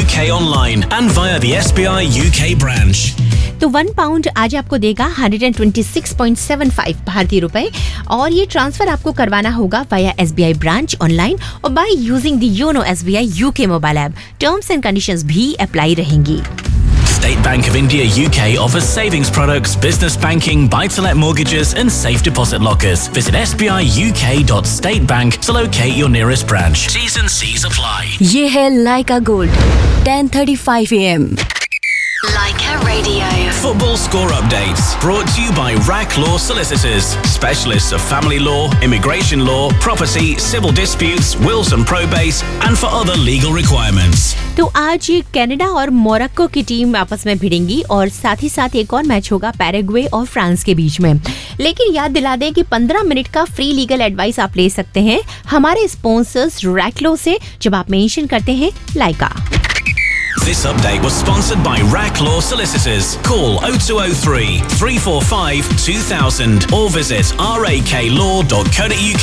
UK online and via the SBI UK branch. तो 1 pound आज आपको देगा 126.75 भारतीय रुपए और ये ट्रांसफर आपको करवाना होगा वाया SBI ब्रांच ऑनलाइन और by using the YONO SBI UK mobile app. Terms and conditions भी अप्लाई रहेंगी. State Bank of India UK offers savings products, business banking, buy-to-let mortgages and safe deposit lockers. Visit sbiuk.statebank to locate your nearest branch. T's and C's apply. ये है लाइका gold 10:35 AM. Leica Radio. Football score updates brought to you by RAC Law Solicitors, specialists of family law, immigration law, property, civil disputes, wills and probates, and for other legal requirements. तो आज ये Canada और Morocco की team आपस में भिड़ेंगी और साथ ही साथ एक और मैच होगा पैराग्वे और फ्रांस के बीच में. लेकिन याद दिला दें कि 15 मिनट का फ्री लीगल एडवाइस आप ले सकते हैं हमारे स्पॉन्सर्स रैक लॉ से जब आप मेंशन करते हैं लाइका. This update was sponsored by RAC Law Solicitors. Call 0203 345 2000 or visit raklaw.co.uk.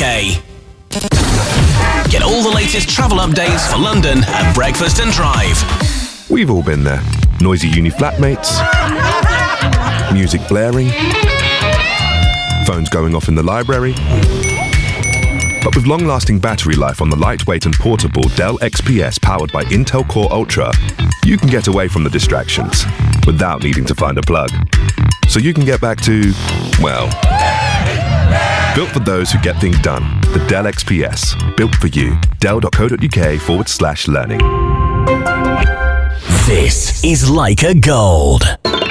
Get all the latest travel updates for London at Breakfast and Drive. We've all been there. Noisy uni flatmates, music blaring, phones going off in the library. But with long-lasting battery life on the lightweight and portable Dell XPS powered by Intel Core Ultra, you can get away from the distractions without needing to find a plug. So you can get back to, well, built for those who get things done. The Dell XPS. Built for you. Dell.co.uk/learning. This is Leica Gold.